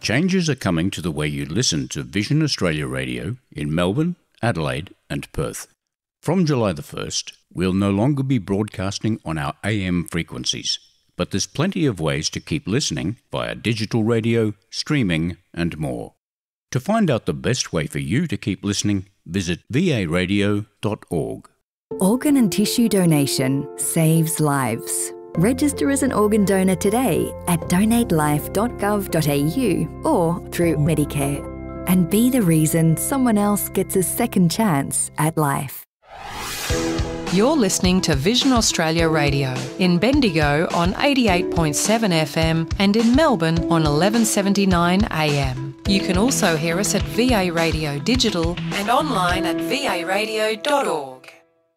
Changes are coming to the way you listen to Vision Australia Radio in Melbourne, Adelaide and Perth. From July the 1st, we'll no longer be broadcasting on our AM frequencies, but there's plenty of ways to keep listening via digital radio, streaming and more. To find out the best way for you to keep listening, visit varadio.org. Organ and tissue donation saves lives. Register as an organ donor today at donatelife.gov.au or through Medicare, and be the reason someone else gets a second chance at life. You're listening to Vision Australia Radio in Bendigo on 88.7 FM and in Melbourne on 1179 AM. You can also hear us at VA Radio Digital and online at varadio.org.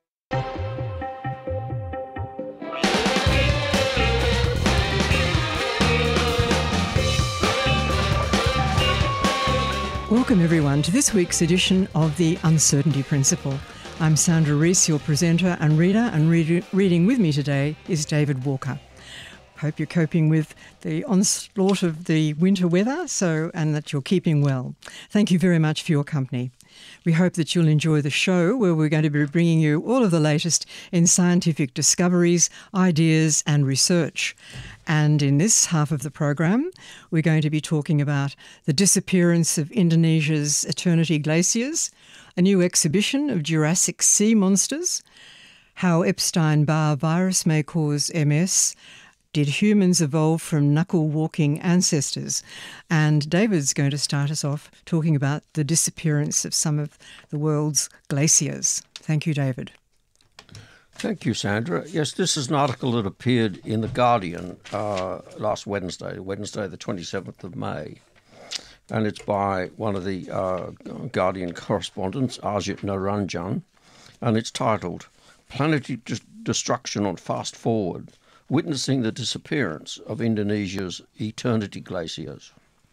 Welcome everyone to this week's edition of The Uncertainty Principle. I'm Sandra Rees, your presenter and reader, and reading with me today is David Walker. Hope you're coping with the onslaught of the winter weather, and that you're keeping well. Thank you very much for your company. We hope that you'll enjoy the show, where we're going to be bringing you all of the latest in scientific discoveries, ideas and research. And in this half of the program, we're going to be talking about the disappearance of Indonesia's Eternity glaciers, a new exhibition of Jurassic sea monsters, how Epstein-Barr virus may cause MS, did humans evolve from knuckle-walking ancestors? And David's going to start us off talking about the disappearance of some of the world's glaciers. Thank you, David. Thank you, Sandra. Yes, this is an article that appeared in The Guardian last Wednesday the 27th of May. And it's by one of the Guardian correspondents, Ajit Naranjan, and it's titled, Planetary Destruction on Fast Forward, Witnessing the Disappearance of Indonesia's Eternity Glaciers.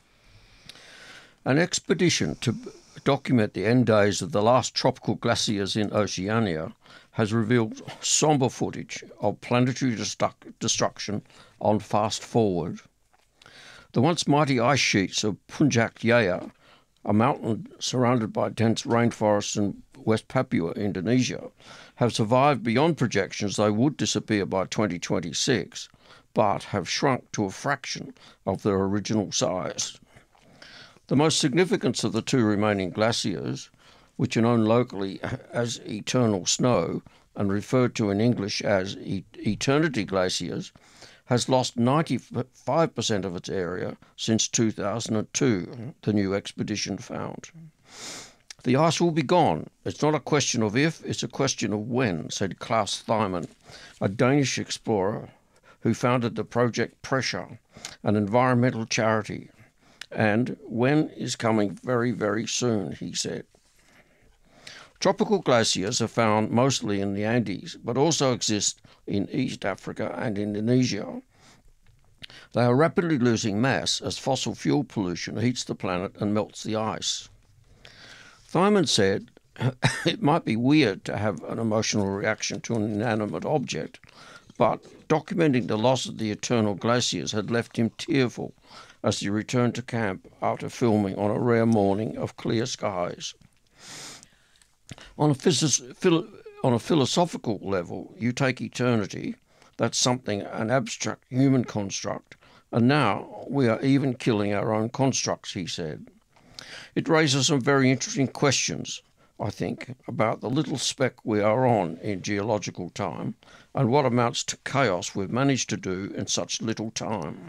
An expedition to document the end days of the last tropical glaciers in Oceania has revealed somber footage of planetary destruction on fast forward. The once mighty ice sheets of Puncak Jaya, a mountain surrounded by dense rainforests in West Papua, Indonesia, have survived beyond projections they would disappear by 2026, but have shrunk to a fraction of their original size. The most significant of the two remaining glaciers, which are known locally as eternal snow and referred to in English as eternity glaciers, has lost 95% of its area since 2002, the new expedition found. The ice will be gone. It's not a question of if, it's a question of when, said Klaus Thymann, a Danish explorer who founded the Project Pressure, an environmental charity. And when is coming very, very soon, he said. Tropical glaciers are found mostly in the Andes, but also exist in East Africa and Indonesia. They are rapidly losing mass as fossil fuel pollution heats the planet and melts the ice. Thymann said, it might be weird to have an emotional reaction to an inanimate object, but documenting the loss of the eternal glaciers had left him tearful as he returned to camp after filming on a rare morning of clear skies. On a philosophical level, you take eternity, that's something, an abstract human construct, and now we are even killing our own constructs, he said. It raises some very interesting questions, I think, about the little speck we are on in geological time and what amounts to chaos we've managed to do in such little time.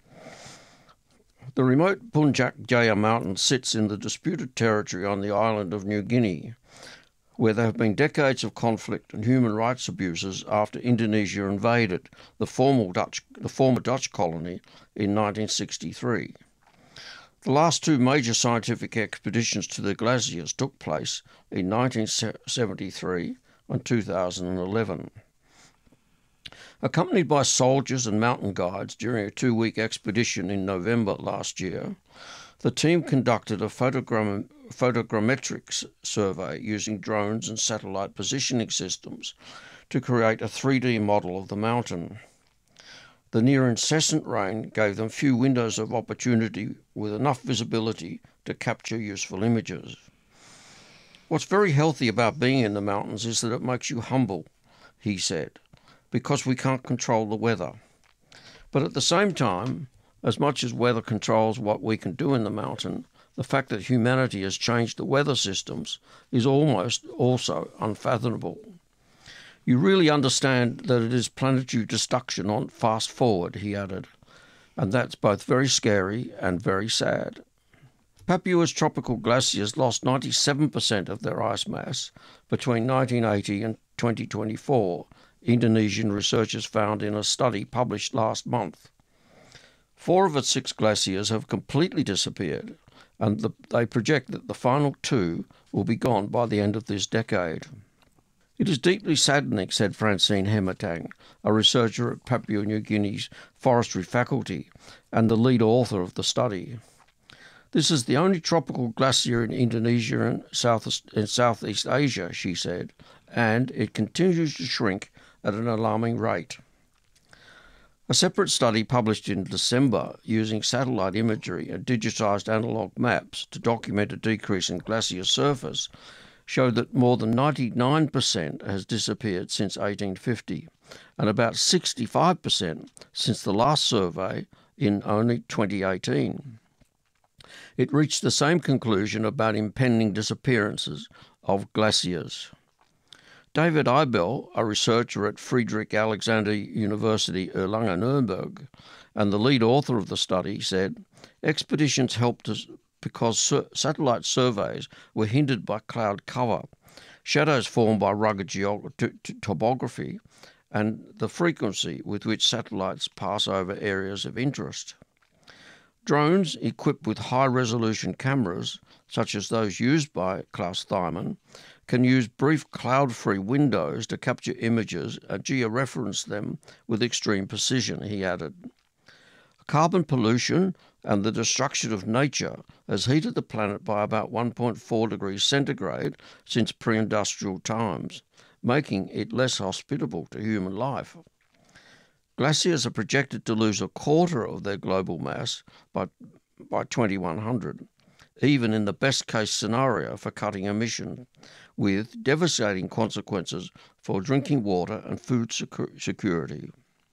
The remote Puncak Jaya mountain sits in the disputed territory on the island of New Guinea, where there have been decades of conflict and human rights abuses after Indonesia invaded the former Dutch colony in 1963. The last two major scientific expeditions to the glaciers took place in 1973 and 2011. Accompanied by soldiers and mountain guides during a 2-week expedition in November last year, the team conducted a photogrammetric survey using drones and satellite positioning systems to create a 3D model of the mountain. The near-incessant rain gave them few windows of opportunity with enough visibility to capture useful images. What's very healthy about being in the mountains is that it makes you humble, he said, because we can't control the weather. But at the same time, as much as weather controls what we can do in the mountain, the fact that humanity has changed the weather systems is almost also unfathomable. You really understand that it is planetary destruction on fast forward, he added, and that's both very scary and very sad. Papua's tropical glaciers lost 97% of their ice mass between 1980 and 2024, Indonesian researchers found in a study published last month. 4 of its 6 glaciers have completely disappeared, and they project that the final 2 will be gone by the end of this decade. It is deeply saddening, said Francine Hematang, a researcher at Papua New Guinea's forestry faculty and the lead author of the study. This is the only tropical glacier in Indonesia and Southeast Asia, she said, and it continues to shrink at an alarming rate. A separate study published in December using satellite imagery and digitised analogue maps to document a decrease in glacier surface showed that more than 99% has disappeared since 1850 and about 65% since the last survey in only 2018. It reached the same conclusion about impending disappearances of glaciers. David Eibel, a researcher at Friedrich Alexander University Erlangen-Nuremberg and the lead author of the study, said, "Expeditions helped us because satellite surveys were hindered by cloud cover, shadows formed by rugged topography, and the frequency with which satellites pass over areas of interest. Drones equipped with high-resolution cameras, such as those used by Klaus Theimann, can use brief cloud-free windows to capture images and georeference them with extreme precision," he added. Carbon pollution and the destruction of nature has heated the planet by about 1.4 degrees centigrade since pre-industrial times, making it less hospitable to human life. Glaciers are projected to lose a quarter of their global mass by 2100, even in the best-case scenario for cutting emissions, with devastating consequences for drinking water and food security.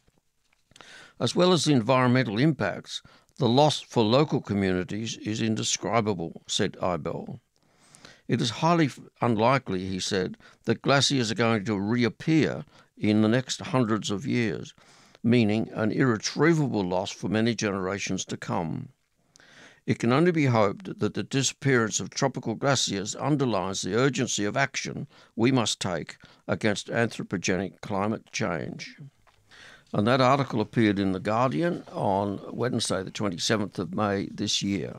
As well as the environmental impacts, the loss for local communities is indescribable, said Eibel. It is highly unlikely, he said, that glaciers are going to reappear in the next hundreds of years, meaning an irretrievable loss for many generations to come. It can only be hoped that the disappearance of tropical glaciers underlines the urgency of action we must take against anthropogenic climate change. And that article appeared in The Guardian on Wednesday, the 27th of May this year.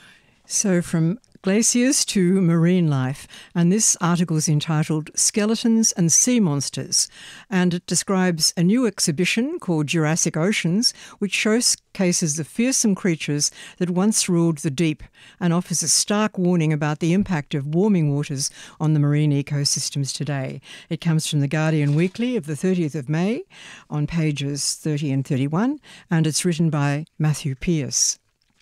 So from glaciers to marine life, and this article is entitled Skeletons and Sea Monsters, and it describes a new exhibition called Jurassic Oceans, which showcases the fearsome creatures that once ruled the deep and offers a stark warning about the impact of warming waters on the marine ecosystems today. It comes from The Guardian Weekly of the 30th of May on pages 30 and 31, and it's written by Matthew Pearce.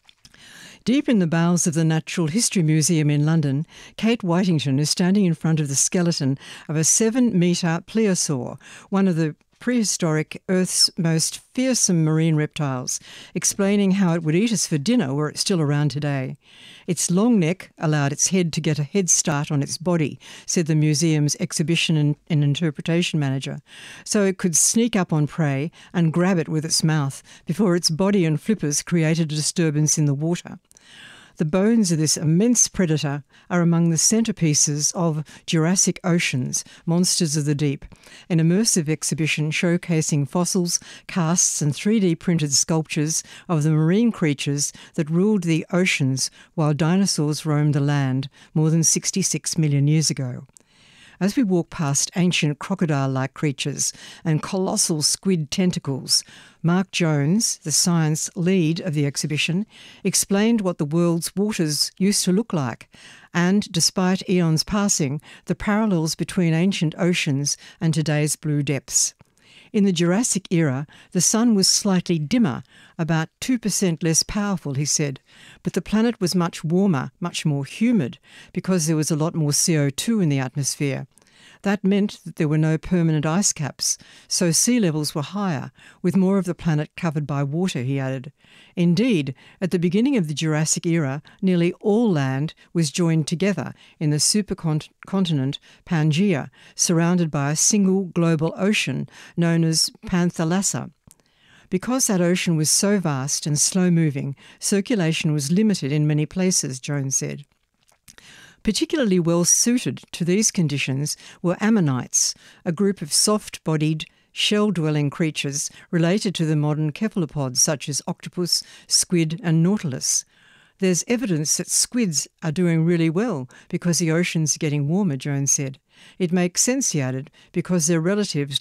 Deep in the bowels of the Natural History Museum in London, Kate Whitington is standing in front of the skeleton of a 7-metre plesiosaur, one of the prehistoric Earth's most fearsome marine reptiles, explaining how it would eat us for dinner were it still around today. Its long neck allowed its head to get a head start on its body, said the museum's exhibition and interpretation manager, so it could sneak up on prey and grab it with its mouth before its body and flippers created a disturbance in the water. The bones of this immense predator are among the centrepieces of Jurassic Oceans, Monsters of the Deep, an immersive exhibition showcasing fossils, casts and 3D printed sculptures of the marine creatures that ruled the oceans while dinosaurs roamed the land more than 66 million years ago. As we walk past ancient crocodile-like creatures and colossal squid tentacles, Mark Jones, the science lead of the exhibition, explained what the world's waters used to look like and, despite eons passing, the parallels between ancient oceans and today's blue depths. In the Jurassic era, the sun was slightly dimmer, about 2% less powerful, he said, but the planet was much warmer, much more humid, because there was a lot more CO2 in the atmosphere. That meant that there were no permanent ice caps, so sea levels were higher, with more of the planet covered by water, he added. Indeed, at the beginning of the Jurassic era, nearly all land was joined together in the supercontinent Pangaea, surrounded by a single global ocean known as Panthalassa. Because that ocean was so vast and slow-moving, circulation was limited in many places, Jones said. Particularly well suited to these conditions were ammonites, a group of soft-bodied, shell-dwelling creatures related to the modern cephalopods such as octopus, squid and nautilus. There's evidence that squids are doing really well because the ocean's getting warmer, Jones said. It makes sense, he added, because their relatives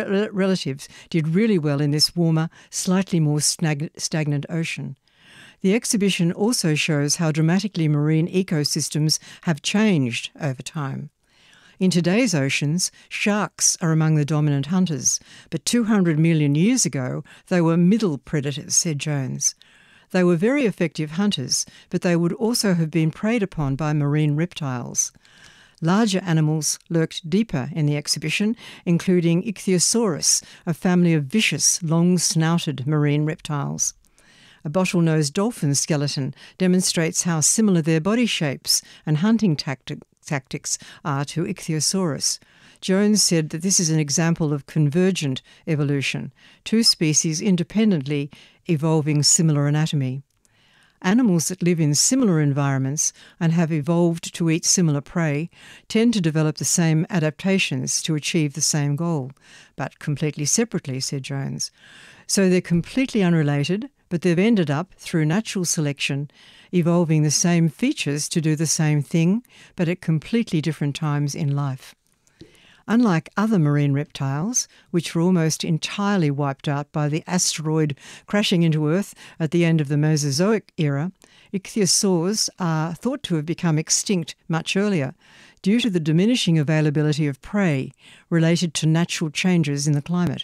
did really well in this warmer, slightly more stagnant ocean. The exhibition also shows how dramatically marine ecosystems have changed over time. In today's oceans, sharks are among the dominant hunters, but 200 million years ago they were middle predators, said Jones. They were very effective hunters, but they would also have been preyed upon by marine reptiles. Larger animals lurked deeper in the exhibition, including Ichthyosaurus, a family of vicious, long-snouted marine reptiles. A bottlenose dolphin skeleton demonstrates how similar their body shapes and hunting tactics are to Ichthyosaurus. Jones said that this is an example of convergent evolution, two species independently evolving similar anatomy. Animals that live in similar environments and have evolved to eat similar prey tend to develop the same adaptations to achieve the same goal, but completely separately, said Jones. So they're completely unrelated, but they've ended up, through natural selection, evolving the same features to do the same thing, but at completely different times in life. Unlike other marine reptiles, which were almost entirely wiped out by the asteroid crashing into Earth at the end of the Mesozoic era, ichthyosaurs are thought to have become extinct much earlier due to the diminishing availability of prey related to natural changes in the climate.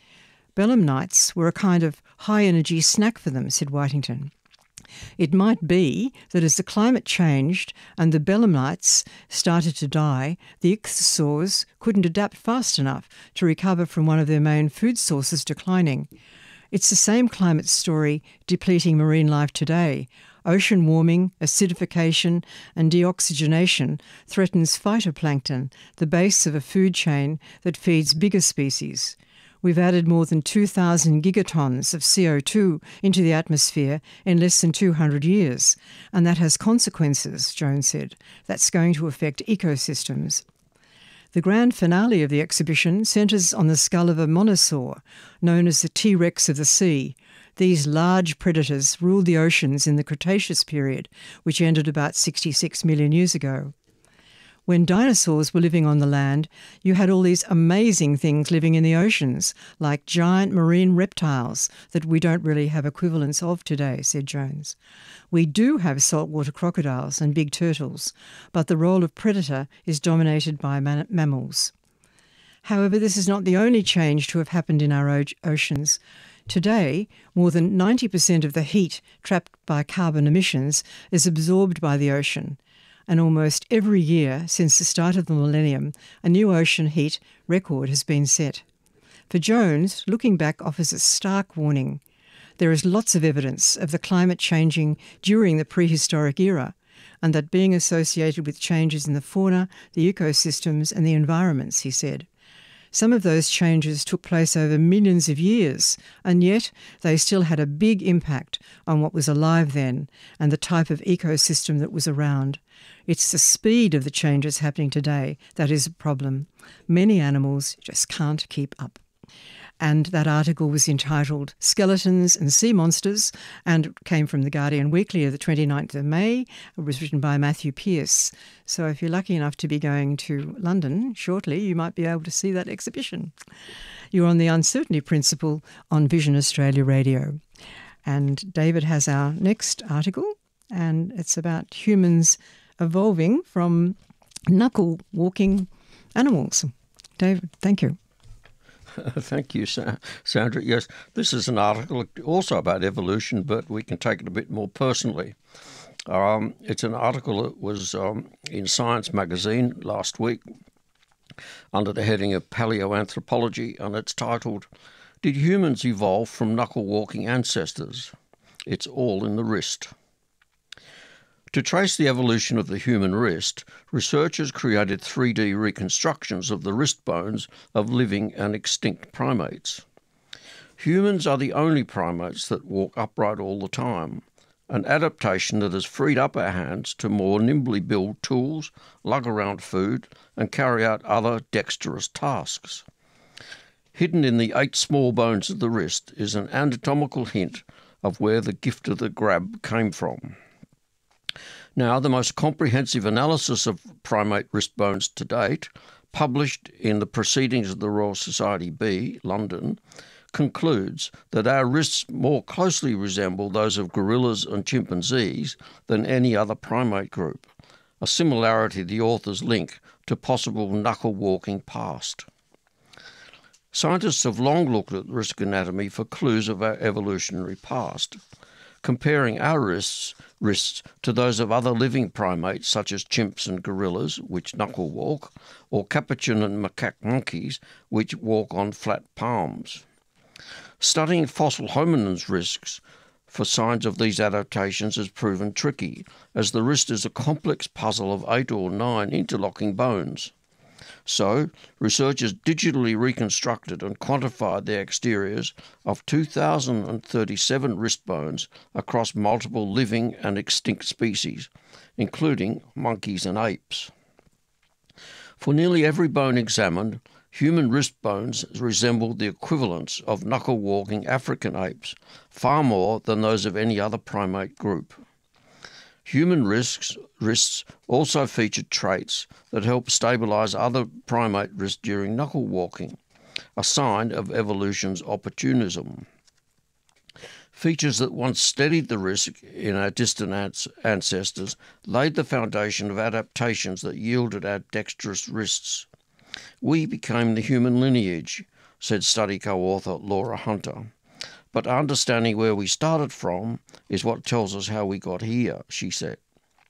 Belemnites were a kind of high-energy snack for them, said Whitington. It might be that as the climate changed and the belemnites started to die, the ichthyosaurs couldn't adapt fast enough to recover from one of their main food sources declining. It's the same climate story depleting marine life today. Ocean warming, acidification and deoxygenation threatens phytoplankton, the base of a food chain that feeds bigger species. We've added more than 2,000 gigatons of CO2 into the atmosphere in less than 200 years, and that has consequences, Jones said. That's going to affect ecosystems. The grand finale of the exhibition centres on the skull of a mosasaur, known as the T-Rex of the sea. These large predators ruled the oceans in the Cretaceous period, which ended about 66 million years ago. When dinosaurs were living on the land, you had all these amazing things living in the oceans, like giant marine reptiles that we don't really have equivalents of today, said Jones. We do have saltwater crocodiles and big turtles, but the role of predator is dominated by mammals. However, this is not the only change to have happened in our oceans. Today, more than 90% of the heat trapped by carbon emissions is absorbed by the ocean. And almost every year since the start of the millennium, a new ocean heat record has been set. For Jones, looking back offers a stark warning. There is lots of evidence of the climate changing during the prehistoric era, and that being associated with changes in the fauna, the ecosystems and the environments, he said. Some of those changes took place over millions of years, and yet they still had a big impact on what was alive then and the type of ecosystem that was around. It's the speed of the changes happening today that is a problem. Many animals just can't keep up. And that article was entitled Skeletons and Sea Monsters and came from the Guardian Weekly of the 29th of May. It was written by Matthew Pearce. So if you're lucky enough to be going to London shortly, you might be able to see that exhibition. You're on the Uncertainty Principle on Vision Australia Radio. And David has our next article, and it's about humans evolving from knuckle-walking animals. David, thank you. Thank you, Sandra. Yes, this is an article also about evolution, but we can take it a bit more personally. It's an article that was in Science magazine last week under the heading of Paleoanthropology, and it's titled, "Did Humans Evolve from Knuckle-Walking Ancestors? It's All in the Wrist." To trace the evolution of the human wrist, researchers created 3D reconstructions of the wrist bones of living and extinct primates. Humans are the only primates that walk upright all the time, an adaptation that has freed up our hands to more nimbly build tools, lug around food, and carry out other dexterous tasks. Hidden in the 8 small bones of the wrist is an anatomical hint of where the gift of the grab came from. Now, the most comprehensive analysis of primate wrist bones to date, published in the Proceedings of the Royal Society B, London, concludes that our wrists more closely resemble those of gorillas and chimpanzees than any other primate group, a similarity the authors link to possible knuckle-walking past. Scientists have long looked at wrist anatomy for clues of our evolutionary past, comparing our wrists to those of other living primates such as chimps and gorillas, which knuckle walk, or capuchin and macaque monkeys, which walk on flat palms. Studying fossil hominins' wrists for signs of these adaptations has proven tricky, as the wrist is a complex puzzle of 8 or 9 interlocking bones. So, researchers digitally reconstructed and quantified the exteriors of 2,037 wrist bones across multiple living and extinct species, including monkeys and apes. For nearly every bone examined, human wrist bones resembled the equivalents of knuckle-walking African apes, far more than those of any other primate group. Human wrists also featured traits that help stabilize other primate wrists during knuckle walking, a sign of evolution's opportunism. Features that once steadied the wrist in our distant ancestors laid the foundation of adaptations that yielded our dexterous wrists. We became the human lineage, said study co-author Laura Hunter. But understanding where we started from is what tells us how we got here, she said.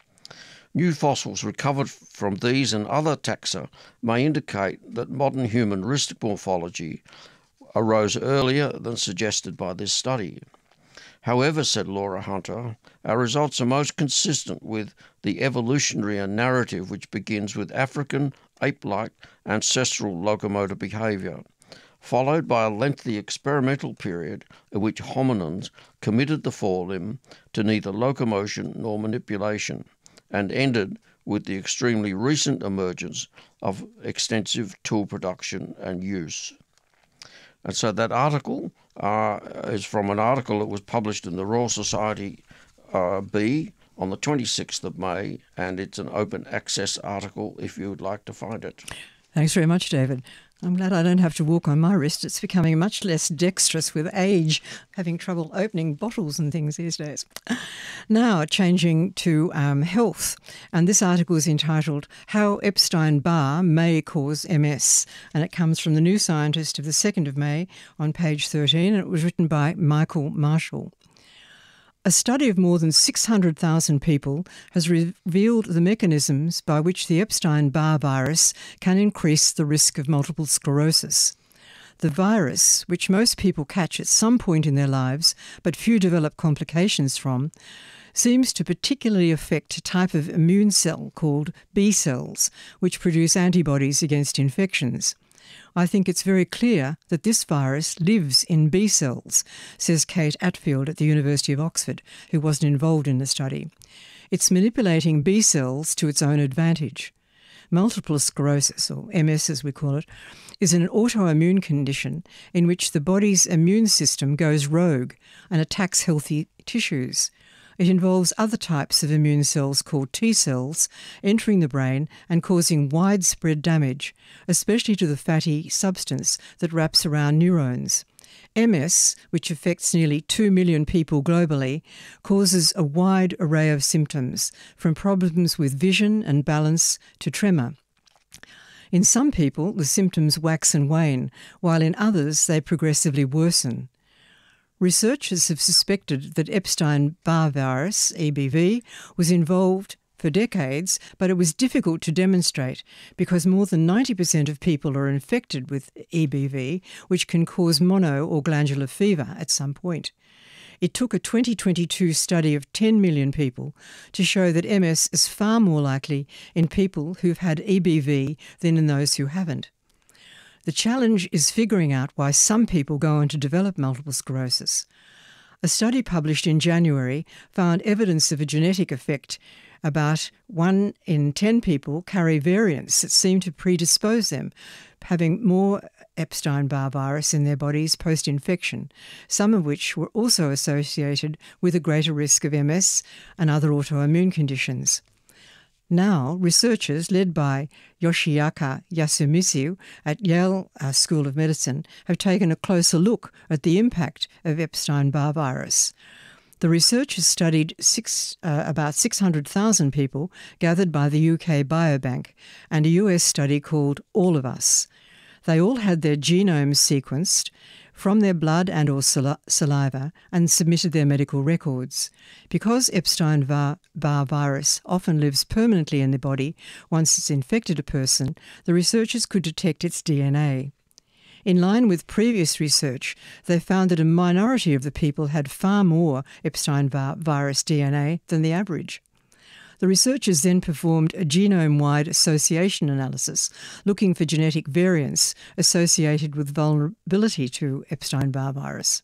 New fossils recovered from these and other taxa may indicate that modern human wrist morphology arose earlier than suggested by this study. However, said Laura Hunter, our results are most consistent with the evolutionary narrative which begins with African, ape-like, ancestral locomotor behaviour, followed by a lengthy experimental period in which hominins committed the forelimb to neither locomotion nor manipulation, and ended with the extremely recent emergence of extensive tool production and use. And so that article is from an article that was published in the Royal Society B on the 26th of May, and it's an open access article if you would like to find it. Thanks very much, David. I'm glad I don't have to walk on my wrist. It's becoming much less dexterous with age, having trouble opening bottles and things these days. Now, changing to health, and this article is entitled How Epstein-Barr May Cause MS, and it comes from the New Scientist of the 2nd of May on page 13, and it was written by Michael Marshall. A study of more than 600,000 people has revealed the mechanisms by which the Epstein-Barr virus can increase the risk of multiple sclerosis. The virus, which most people catch at some point in their lives, but few develop complications from, seems to particularly affect a type of immune cell called B cells, which produce antibodies against infections. I think it's very clear that this virus lives in B cells, says Kate Atfield at the University of Oxford, who wasn't involved in the study. It's manipulating B cells to its own advantage. Multiple sclerosis, or MS as we call it, is an autoimmune condition in which the body's immune system goes rogue and attacks healthy tissues. It involves other types of immune cells called T cells entering the brain and causing widespread damage, especially to the fatty substance that wraps around neurons. MS, which affects nearly 2 million people globally, causes a wide array of symptoms, from problems with vision and balance to tremor. In some people, the symptoms wax and wane, while in others they progressively worsen. Researchers have suspected that Epstein-Barr virus, EBV, was involved for decades, but it was difficult to demonstrate because more than 90% of people are infected with EBV, which can cause mono or glandular fever at some point. It took a 2022 study of 10 million people to show that MS is far more likely in people who've had EBV than in those who haven't. The challenge is figuring out why some people go on to develop multiple sclerosis. A study published in January found evidence of a genetic effect. About 1 in 10 people carry variants that seem to predispose them, having more Epstein-Barr virus in their bodies post-infection, some of which were also associated with a greater risk of MS and other autoimmune conditions. Now, researchers led by Yoshiaka Yasumitsu at Yale School of Medicine have taken a closer look at the impact of Epstein-Barr virus. The researchers studied about 600,000 people gathered by the UK Biobank and a US study called All of Us. They all had their genomes sequenced from their blood and or saliva and submitted their medical records. Because Epstein-Barr virus often lives permanently in the body once it's infected a person, the researchers could detect its DNA. In line with previous research, they found that a minority of the people had far more Epstein-Barr virus DNA than the average. The researchers then performed a genome-wide association analysis, looking for genetic variants associated with vulnerability to Epstein-Barr virus.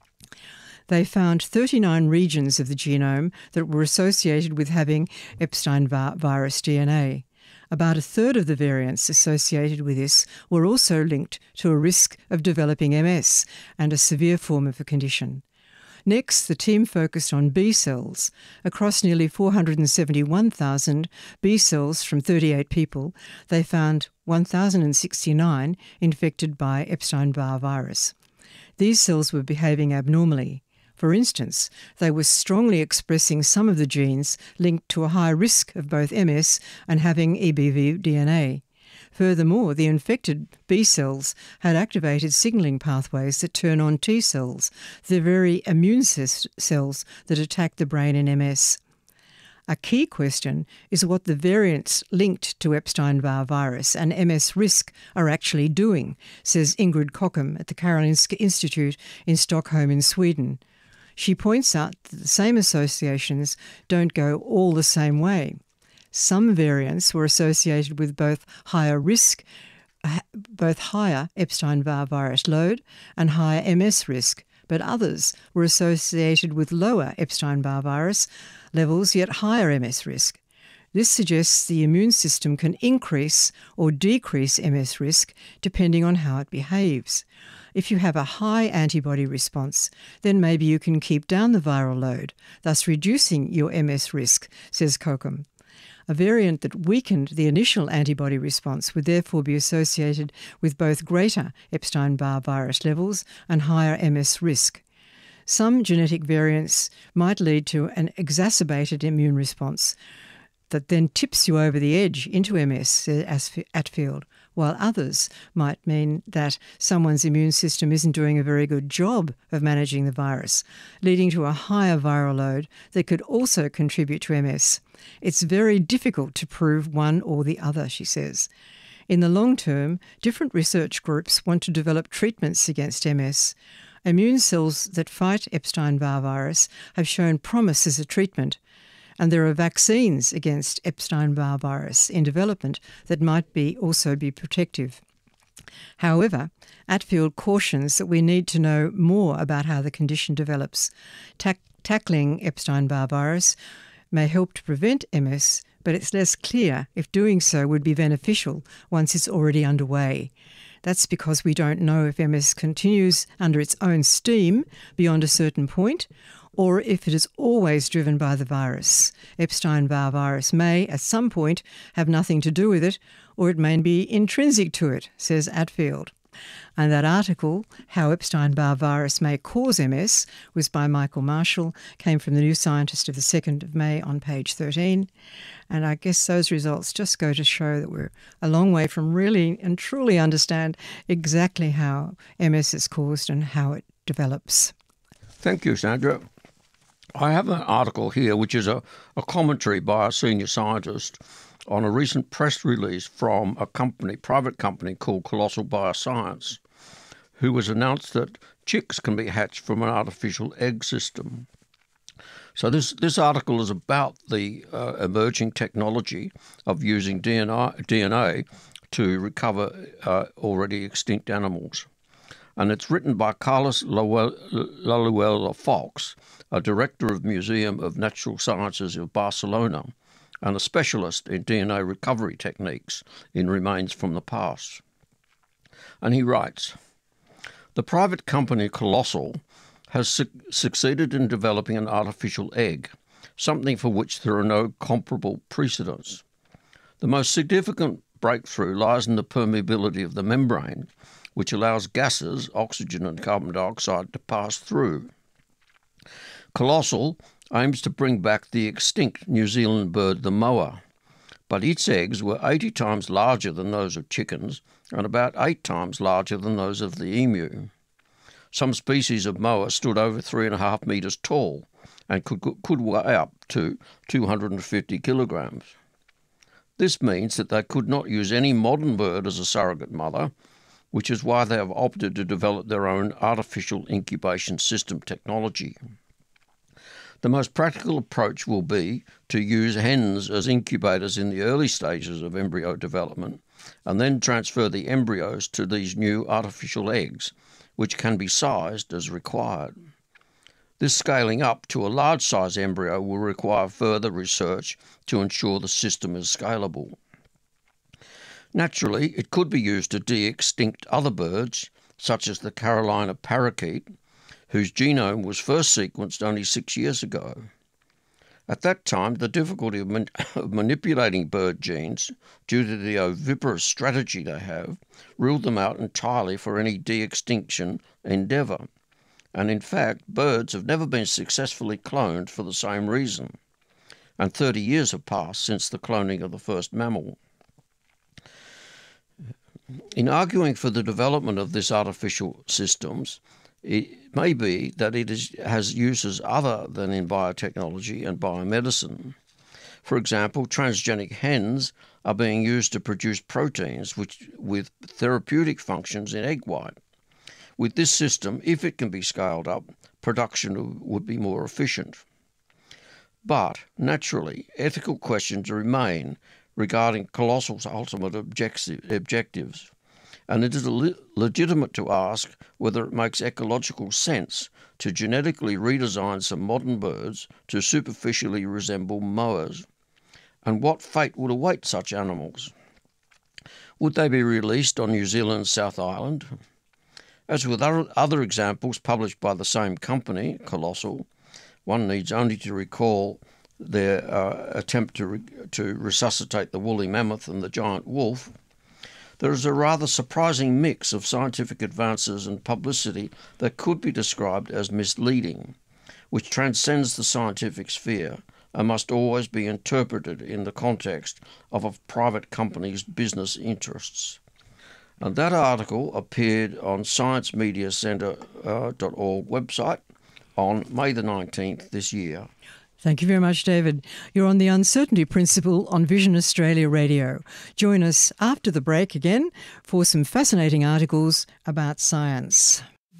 They found 39 regions of the genome that were associated with having Epstein-Barr virus DNA. About a third of the variants associated with this were also linked to a risk of developing MS and a severe form of the condition. Next, the team focused on B cells. Across nearly 471,000 B cells from 38 people, they found 1,069 infected by Epstein-Barr virus. These cells were behaving abnormally. For instance, they were strongly expressing some of the genes linked to a high risk of both MS and having EBV DNA. Furthermore, the infected B cells had activated signalling pathways that turn on T cells, the very immune cells that attack the brain in MS. A key question is what the variants linked to Epstein-Barr virus and MS risk are actually doing, says Ingrid Cockham at the Karolinska Institute in Stockholm in Sweden. She points out that the same associations don't go all the same way. Some variants were associated with both higher Epstein-Barr virus load and higher MS risk, but others were associated with lower Epstein-Barr virus levels yet higher MS risk. This suggests the immune system can increase or decrease MS risk depending on how it behaves. If you have a high antibody response, then maybe you can keep down the viral load, thus reducing your MS risk, says Cockham. A variant that weakened the initial antibody response would therefore be associated with both greater Epstein-Barr virus levels and higher MS risk. Some genetic variants might lead to an exacerbated immune response that then tips you over the edge into MS, says Attfield, while others might mean that someone's immune system isn't doing a very good job of managing the virus, leading to a higher viral load that could also contribute to MS. It's very difficult to prove one or the other, she says. In the long term, different research groups want to develop treatments against MS. Immune cells that fight Epstein-Barr virus have shown promise as a treatment, and there are vaccines against Epstein-Barr virus in development that might also be protective. However, Attfield cautions that we need to know more about how the condition develops. Tackling Epstein-Barr virus may help to prevent MS, but it's less clear if doing so would be beneficial once it's already underway. That's because we don't know if MS continues under its own steam beyond a certain point, or if it is always driven by the virus. Epstein-Barr virus may, at some point, have nothing to do with it, or it may be intrinsic to it, says Attfield. And that article, How Epstein-Barr Virus May Cause MS, was by Michael Marshall, came from the New Scientist of the 2nd of May on page 13. And I guess those results just go to show that we're a long way from really and truly understand exactly how MS is caused and how it develops. Thank you, Sandra. I have an article here which is a commentary by a senior scientist on a recent press release from a private company called Colossal Bioscience, who has announced that chicks can be hatched from an artificial egg system. So this article is about the emerging technology of using DNA to recover already extinct animals. And it's written by Carlos Laluela Fox, a director of Museum of Natural Sciences of Barcelona and a specialist in DNA recovery techniques in remains from the past. And he writes, "The private company Colossal has succeeded in developing an artificial egg, something for which there are no comparable precedents. The most significant breakthrough lies in the permeability of the membrane, which allows gases, oxygen and carbon dioxide, to pass through. Colossal aims to bring back the extinct New Zealand bird, the moa, but its eggs were 80 times larger than those of chickens and about 8 times larger than those of the emu. Some species of moa stood over 3.5 metres tall and could weigh up to 250 kilograms. This means that they could not use any modern bird as a surrogate mother, which is why they have opted to develop their own artificial incubation system technology. The most practical approach will be to use hens as incubators in the early stages of embryo development and then transfer the embryos to these new artificial eggs, which can be sized as required. This scaling up to a large-size embryo will require further research to ensure the system is scalable. Naturally, it could be used to de-extinct other birds, such as the Carolina parakeet, whose genome was first sequenced only 6 years ago. At that time, the difficulty of manipulating bird genes, due to the oviparous strategy they have, ruled them out entirely for any de-extinction endeavour. And in fact, birds have never been successfully cloned for the same reason. And 30 years have passed since the cloning of the first mammal. In arguing for the development of this artificial systems, it may be that it has uses other than in biotechnology and biomedicine. For example, transgenic hens are being used to produce proteins with therapeutic functions in egg white. With this system, if it can be scaled up, production would be more efficient. But, naturally, ethical questions remain regarding Colossal's ultimate objectives, and it is legitimate to ask whether it makes ecological sense to genetically redesign some modern birds to superficially resemble moas, and what fate would await such animals. Would they be released on New Zealand's South Island? As with other examples published by the same company, Colossal, one needs only to recall their attempt to resuscitate the woolly mammoth and the giant wolf. There is a rather surprising mix of scientific advances and publicity that could be described as misleading, which transcends the scientific sphere and must always be interpreted in the context of a private company's business interests. And that article appeared on sciencemediacentre.org website on May the 19th this year. Thank you very much, David. You're on the Uncertainty Principle on Vision Australia Radio. Join us after the break again for some fascinating articles about science.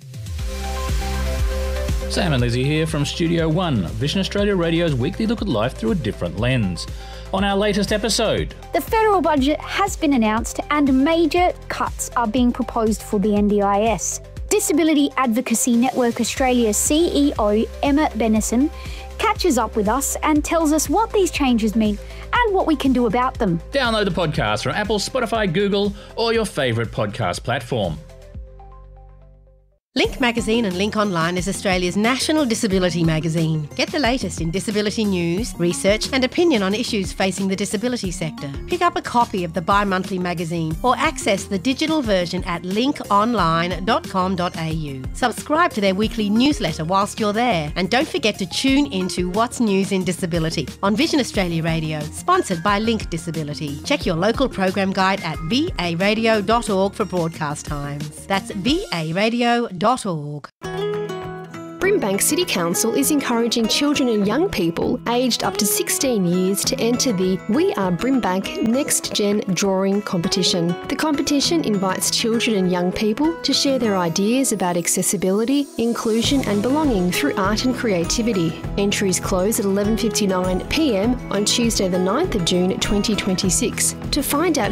Sam and Lizzie here from Studio One, Vision Australia Radio's weekly look at life through a different lens. On our latest episode, the federal budget has been announced and major cuts are being proposed for the NDIS. Disability Advocacy Network Australia's CEO, Emma Bennison, catches up with us and tells us what these changes mean and what we can do about them. Download the podcast from Apple, Spotify, Google, or your favourite podcast platform. Link Magazine and Link Online is Australia's national disability magazine. Get the latest in disability news, research and opinion on issues facing the disability sector. Pick up a copy of the bi-monthly magazine or access the digital version at linkonline.com.au. Subscribe to their weekly newsletter whilst you're there, and don't forget to tune into What's News in Disability on Vision Australia Radio, sponsored by Link Disability. Check your local program guide at varadio.org for broadcast times. That's varadio.org. Brimbank City Council is encouraging children and young people aged up to 16 years to enter the We Are Brimbank Next Gen Drawing Competition. The competition invites children and young people to share their ideas about accessibility, inclusion and belonging through art and creativity. Entries close at 11:59 p.m. on Tuesday the 9th of June 2026. To find out